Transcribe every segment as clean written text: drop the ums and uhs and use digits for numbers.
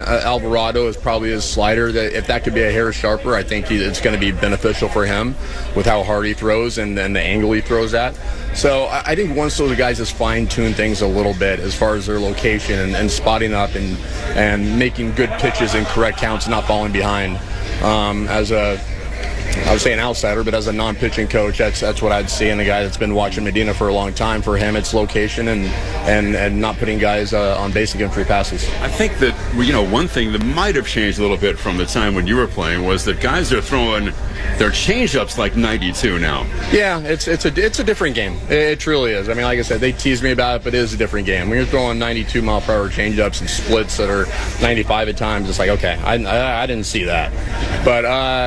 Alvarado is probably his slider. That if that could be a hair sharper, I think it's going to be beneficial for him with how hard he throws and the angle he throws at. So I think once those guys just fine-tune things a little bit as far as their location and spotting up and making good pitches and correct counts and not falling behind. I would say an outsider, but as a non-pitching coach, that's what I'd see in a guy that's been watching Medina for a long time. For him, it's location and not putting guys on base and giving free passes. I think that, one thing that might have changed a little bit from the time when you were playing was that guys are throwing their changeups like 92 now. Yeah, it's a different game. It truly is. I mean, like I said, they tease me about it, but it is a different game. When you're throwing 92 mile per hour changeups and splits that are 95 at times, it's like, okay, I didn't see that. But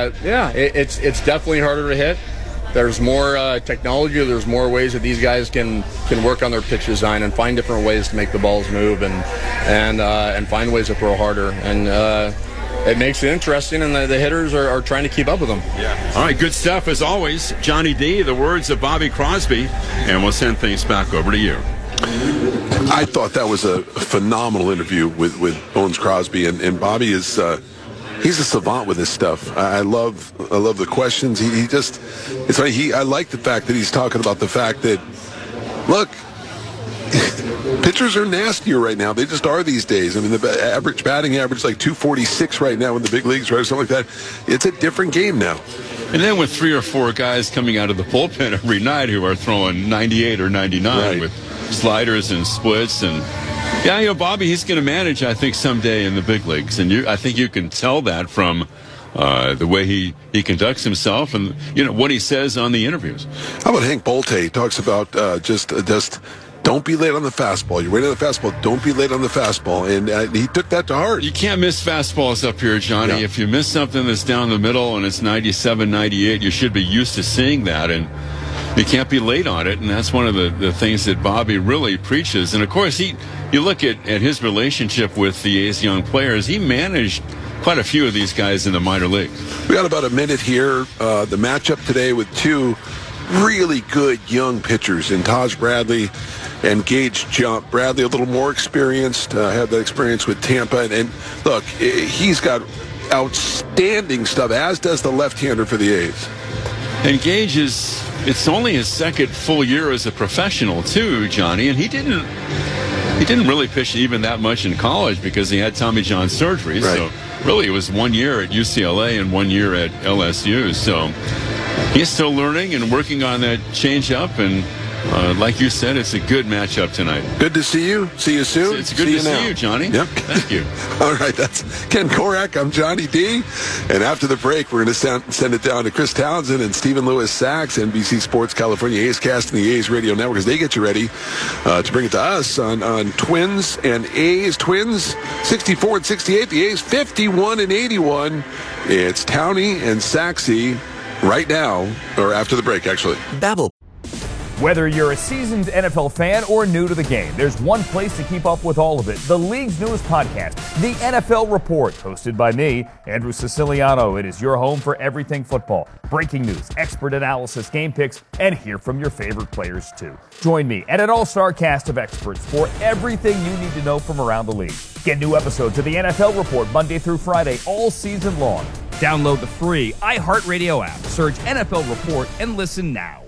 it's definitely harder to hit. There's more technology. There's more ways that these guys can work on their pitch design and find different ways to make the balls move and find ways to throw harder. And it makes it interesting, and the hitters are trying to keep up with them. Yeah. All right, good stuff as always. Johnny D, the words of Bobby Crosby, and we'll send things back over to you. I thought that was a phenomenal interview with Bones Crosby, and Bobby is he's a savant with this stuff. I love the questions. He just, it's funny. I like the fact that he's talking about the fact that, look, pitchers are nastier right now. They just are these days. I mean, the average batting average like 246 right now in the big leagues, right? Something like that. It's a different game now. And then with 3 or 4 guys coming out of the bullpen every night who are throwing 98 or 99 with sliders and splits and. Yeah, Bobby, he's going to manage, I think, someday in the big leagues. And I think you can tell that from the way he conducts himself and, what he says on the interviews. How about Hank Bolte? He talks about just don't be late on the fastball. You're waiting on the fastball. Don't be late on the fastball. And he took that to heart. You can't miss fastballs up here, Johnny. Yeah. If you miss something that's down the middle and it's 97, 98, you should be used to seeing that. And you can't be late on it, and that's one of the things that Bobby really preaches. And, of course, you look at his relationship with the A's young players. He managed quite a few of these guys in the minor leagues. We got about a minute here. The matchup today with 2 really good young pitchers in Taj Bradley and Gage Jump. Bradley a little more experienced, had that experience with Tampa. And look, he's got outstanding stuff, as does the left-hander for the A's. And Gage it's only his second full year as a professional too, Johnny, and he didn't really pitch even that much in college because he had Tommy John surgery. Right. So really it was 1 year at UCLA and 1 year at LSU. So he's still learning and working on that changeup, and like you said, it's a good matchup tonight. Good to see you. See you soon. It's good to see you, Johnny. Yep. Thank you. All right, that's Ken Korak. I'm Johnny D. And after the break, we're going to send it down to Chris Townsend and Stephen Lewis Sachs, NBC Sports California A's Cast and the A's Radio Network, as they get you ready to bring it to us on Twins and A's. Twins 64 and 68. The A's 51 and 81. It's Towney and Saxy right now, or after the break, actually. Babbel. Whether you're a seasoned NFL fan or new to the game, there's one place to keep up with all of it. The league's newest podcast, The NFL Report, hosted by me, Andrew Siciliano. It is your home for everything football. Breaking news, expert analysis, game picks, and hear from your favorite players, too. Join me and an all-star cast of experts for everything you need to know from around the league. Get new episodes of The NFL Report Monday through Friday all season long. Download the free iHeartRadio app, search NFL Report, and listen now.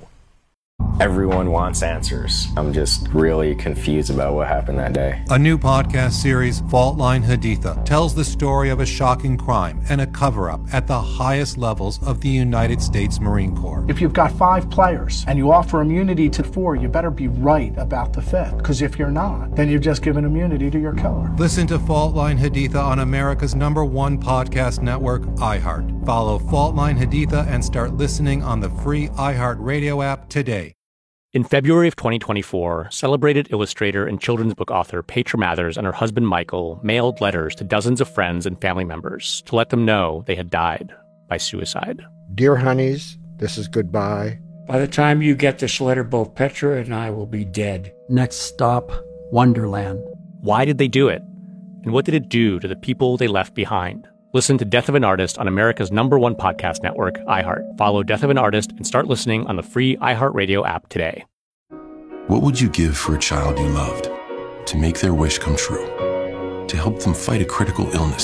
Everyone wants answers. I'm just really confused about what happened that day. A new podcast series, Fault Line Haditha, tells the story of a shocking crime and a cover-up at the highest levels of the United States Marine Corps. If you've got 5 players and you offer immunity to 4, you better be right about the 5th. Because if you're not, then you've just given immunity to your killer. Listen to Fault Line Haditha on America's #1 podcast network, iHeart. Follow Fault Line Haditha and start listening on the free iHeart Radio app today. In February of 2024, celebrated illustrator and children's book author Petra Mathers and her husband Michael mailed letters to dozens of friends and family members to let them know they had died by suicide. Dear honeys, this is goodbye. By the time you get this letter, both Petra and I will be dead. Next stop, Wonderland. Why did they do it? And what did it do to the people they left behind? Listen to Death of an Artist on America's #1 podcast network, iHeart. Follow Death of an Artist and start listening on the free iHeartRadio app today. What would you give for a child you loved? To make their wish come true? To help them fight a critical illness?